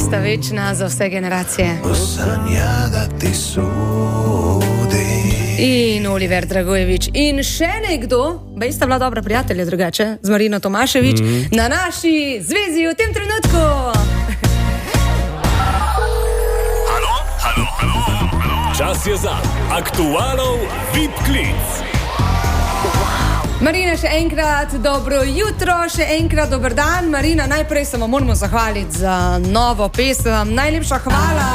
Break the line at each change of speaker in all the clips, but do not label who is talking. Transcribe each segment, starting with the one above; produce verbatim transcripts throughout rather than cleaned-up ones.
tista večna za vse generacije. In Oliver Dragojevič. In še nekdo, bej sta bila dobra prijatelja drugače, z Marino Tomaševič, mm-hmm. na naši zvezi v tem trenutku.
Halo, halo, halo, halo. Čas je za aktualov V I P klic.
Marina, še enkrat dobro jutro, še enkrat dober dan. Marina, najprej se vam moramo zahvaliti za novo pesem. Najlepša hvala.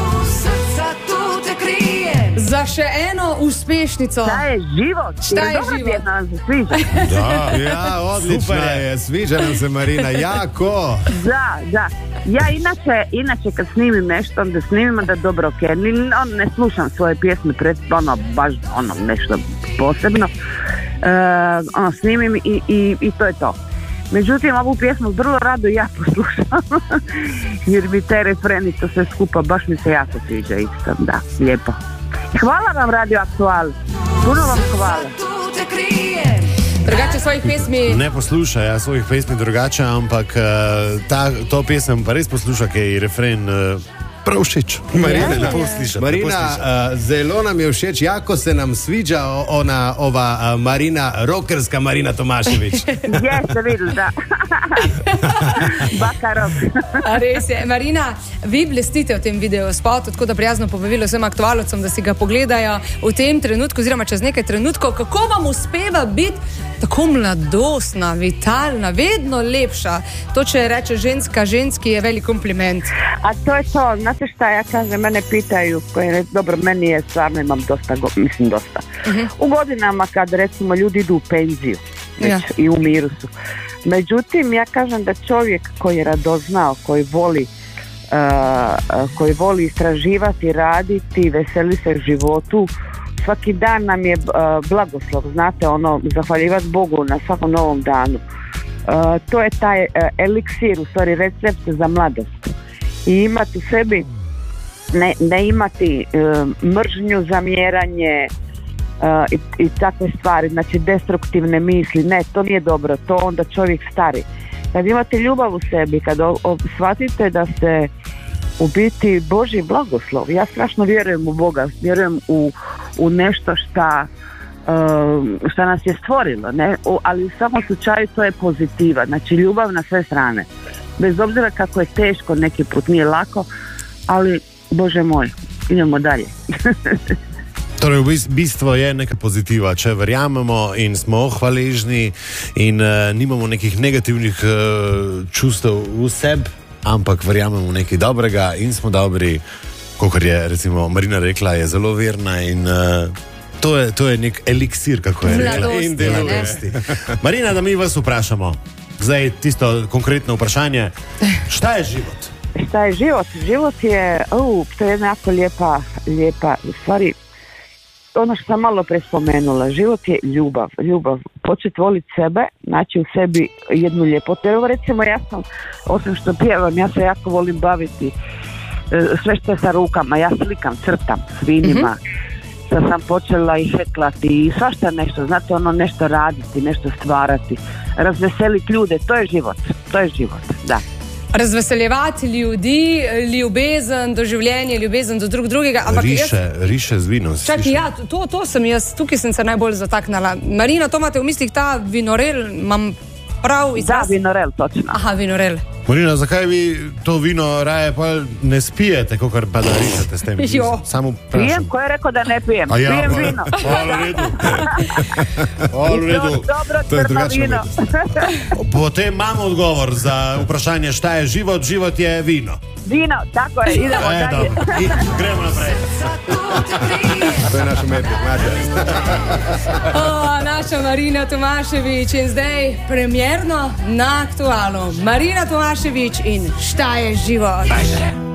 Za še eno uspešnico.
Šta je život?
Šta je život?
Da,
ja, odlično je, sviđa nam se Marina, jako.
Da, da. Ja inače, inače kad snimim nešto, onda snimim onda dobro, ok, on, ne slušam svoje pjesme pred, ono, baš, ono, nešto posebno. Uh, ono, snimim i, i, i to je to. Međutim, ovu pjesmu vrlo rado ja poslušam, jer mi te refreni, to sve skupa, baš mi se jako sviđa isto, da, lijepo. Hvala vam Radio Aktual, puno vam hvala.
Drugače svojih pesmi...
Ne posluša, ja, svojih pesmi drugače, ampak ta, to pesem pa res posluša, kaj je refren prav všeč. Marina,
ja,
lepo
ja.
slišati. Marina, uh, zelo nam je všeč, jako se nam sviđa ona, ova uh, Marina, rockerska Marina Tomaševič.
Jeste, videli, da. Baka rock.
A res je. Marina, vi blestite v tem video spotu, tako da prijazno povabilo vsem aktualcem, da si ga pogledajo v tem trenutku, oziroma čez nekaj trenutkov, kako vam uspeva biti tako mladostna, vitalna, vedno lepša. To, če reče ženska, ženski je velik kompliment.
A to je to, znate šta, ja kažem, mene pitaju, koje, dobro, meni je stvarno, imam dosta, mislim dosta. Uh-huh. U godinama kad recimo ljudi idu u penziju, već, ja. I u miru su. Međutim, ja kažem da čovjek koji je radoznao, koji voli, uh, koji voli istraživati, raditi, veseli se životu, svaki dan nam je uh, blagoslov, znate, ono, zahvaljivati Bogu na svakom novom danu. Uh, to je taj uh, eliksir, u stvari recept za mladost. I imati u sebi, ne, ne imati uh, mržnju, zamjeranje uh, i, i takve stvari, znači destruktivne misli, ne, to nije dobro, to onda čovjek stari. Kad imate ljubav u sebi, kad o, o, shvatite da se u biti Božji blagoslov, ja strašno vjerujem u Boga, vjerujem u, u nešto šta, uh, šta nas je stvorilo, ne? U, ali u svakom slučaju to je pozitiva, znači ljubav na sve strane. Bez obzira kako je teško, neki put nije lako, ali Bože moj, idemo dalje.
Torej, v bistvu je neka pozitiva, če verjamemo in smo hvaležni in uh, nimamo nekih negativnih uh, čustev v sebi, ampak verjamemo v nekaj dobrega in smo dobri, kakor je recimo Marina rekla, je zelo verna in uh, to, je, to je nek eliksir, kako je rekla.
Mladosti,
in delovosti. Marina, da mi vas vprašamo, zdaj tisto konkretno vprašanje, šta je život?
Šta je život? Život je, uh, to je jedna jako lijepa, lijepa, u stvari, ono što sam malo pre spomenula, život je ljubav, ljubav, početi voliti sebe, naći u sebi jednu ljepotu. Evo recimo ja sam, osim što pjevam, ja se jako volim baviti sve što je sa rukama, ja slikam, crtam svinjima, mm-hmm. da sam počela i heklati i svašta nešto, znate, ono nešto raditi, nešto stvarati, razveseliti ljude, to je život, to je život, da.
Razveseljevati ljudi, ljubezen do življenja, ljubezen do drug drugega. Ampak
riše,
jaz...
riše z vino.
Čakaj, ja, to, to sem jaz, tukaj sem se najbolj zataknila. Marina, to imate v mislih ta vinorel, imam prav izraz?
Da, vinorel, točno.
Aha, vinorel.
Marina, zakaj vi to vino raje pa ne spijete, kakor pa da rišete s tem? Samo
pijem, ko je rekao da ne pijem. Ja, pijem vino.
Hvala v redu. Hvala v redu.
Dobro, crno vino.
Potem imamo odgovor za vprašanje, šta je život. Život je vino.
Vino, tako je, idemo
e,
dalje.
I, gremo naprej. To je naš umetnik, Matja.
O, naša Marina Tomaševič in zdaj premjerno na Aktualu. Marina Tomaševič in šta je život? Ajde.